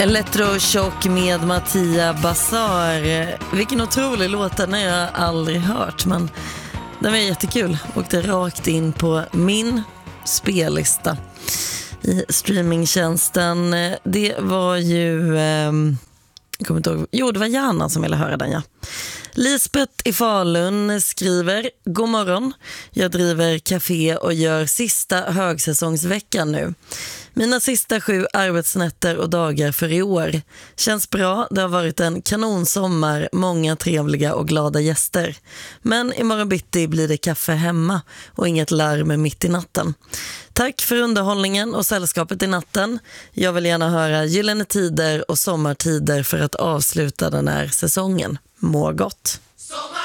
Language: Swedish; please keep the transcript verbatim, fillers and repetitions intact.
Electroshock med Mattia Bazar. Vilken otrolig låt, den har jag aldrig hört, men den var jättekul. Åkte rakt in på min spellista i streamingtjänsten. Det var ju... Eh, jag kommer inte ihåg. Jo, det var Jana som ville höra den, ja. Lisbeth i Falun skriver: God morgon, jag driver café och gör sista högsäsongsveckan nu. Mina sista sju arbetsnätter och dagar för i år. Känns bra, det har varit en kanonsommar, många trevliga och glada gäster. Men imorgon bitti blir det kaffe hemma och inget larm mitt i natten. Tack för underhållningen och sällskapet i natten. Jag vill gärna höra Gyllene tider och sommartider för att avsluta den här säsongen. Må gott!